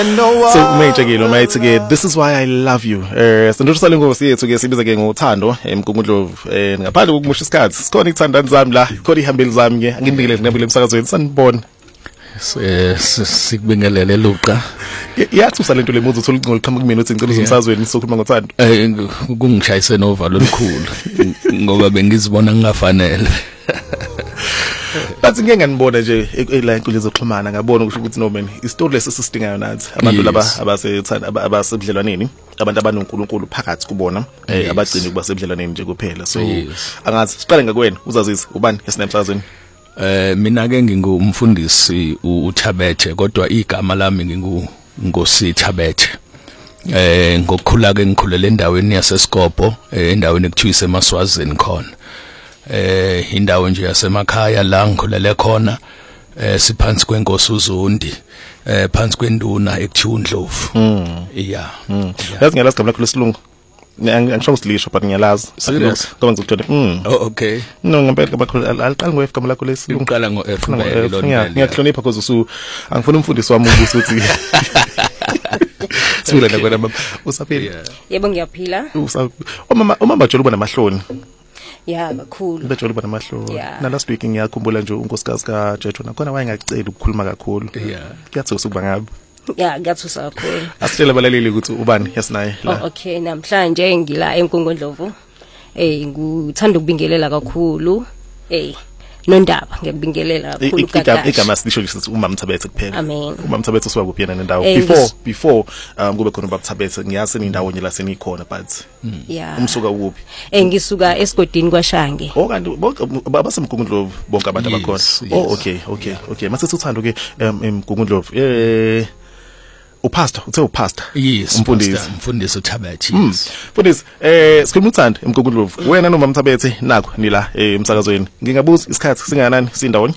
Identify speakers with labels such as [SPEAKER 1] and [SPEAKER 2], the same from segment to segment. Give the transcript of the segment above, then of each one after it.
[SPEAKER 1] So mejekile mayithi ke this is why I love you. Sindusala ingosi yethu ke sibiza ke ngothando emgungundlovu ngaphandle kokumusha isikhathi. Sikhona ithandani zami la, khona ihambeli zami ke angindikile nginabile emsakazweni sanibona.
[SPEAKER 2] Sikubingelele Luqa.
[SPEAKER 1] Iyathusa lento lemuzi uthola incingo liqhamuka kumina uthi ngicela umsazweni sokhuluma ngothando.
[SPEAKER 2] Kungishayise novalo olukhulu ngoba bengizibona ngingafanele.
[SPEAKER 1] Bathi ngeke nganibona nje la inkundla zokuxhumana ngabona ukuthi no man isitori lesisidingayo nathi abantu laba abasethanda abasebudlelwaneni abantu abanoNkulunkulu phakathi kubona abagcini kuba sebudlelwaneni nje kuphela so angazi siqale ngakwena uzazisa ubani esinemsazweni
[SPEAKER 2] mina ke ngingumfundisi uThabethe kodwa igama lami nginguNkosi Thabethe ngokukhula ke ngikhulele endaweni yaseSkopo endaweni ekuthiwa iseMaswazini khona indawo nje yasemakhaya la ngikhulele khona siphansi kwenkosi uZondi phansi kwenduna ekuthiwa uNdlovu yeah
[SPEAKER 1] yazi ngiyalazi igama lakho lesilungu angisho usilisho but ngiyalazi ngoba ngizokuthola
[SPEAKER 2] okay
[SPEAKER 1] no ngempela aliqala ngo F igama lakho lesilungu
[SPEAKER 2] uqala ngo F
[SPEAKER 1] ngiyahlonipha because angifuna umfundisi wami ukuthi sibula nakwena baba usaphila
[SPEAKER 3] yebo ngiyaphila
[SPEAKER 1] umama bajolo uba namahloni
[SPEAKER 3] yeah kakhulu
[SPEAKER 1] bajolo uba namahloni na last week ngiyakhumbula nje unkosikazi kaJejo nakhona wayengacela ukukhuluma kakhulu kuyathusa ukuba ngabe
[SPEAKER 3] ngiyathusa kakhulu
[SPEAKER 1] asitshela abalaleli ukuthi ubani yasinaye la
[SPEAKER 3] okay namhlanje ngila eMgungundlovu ngikuthanda ukubingelela kakhulu nondaba ngiyakubingelela kakhulu kakhulu
[SPEAKER 1] igama silisho lithi uMama Thabethe kuphela
[SPEAKER 3] amen
[SPEAKER 1] uMama Thabethe usuka kuphi yena nendawo before kube khona uBaba Thabethe ngiyazi indawo nje la senikhona but umsuka ukuphi
[SPEAKER 3] ngisuka esigodini kwaShange
[SPEAKER 1] kanti abasemgungundlovu bonke abantu abakhona okay mase uthando ke emgungundlovu upastor uthe upastor
[SPEAKER 2] umfundisi uThabethe
[SPEAKER 1] mfundisi sikhuluma uthando emgungundlovu wena noMama Thabethe nakho nila emsakazweni ngingabuza isikhathi singanani sindawonye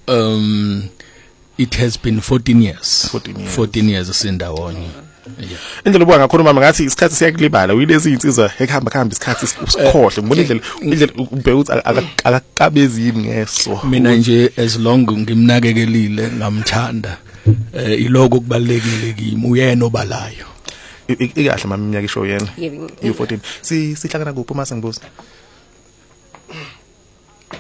[SPEAKER 2] it has been 14 years sindawonye
[SPEAKER 1] indlela obuka ngakhona mama ngathi isikhathi siyakulibala uyilezi insizwa ekuhamba isikhathi usikhohle ngibona indlela ubheka akakabezi yini ngeso
[SPEAKER 2] mina nje as long ngimnakekelile ngamthanda iloko kubalekile kimi uyena obalayo
[SPEAKER 1] ikahle mama iminyaka isho yena you 14 sihlangana kuphi uma sengibuza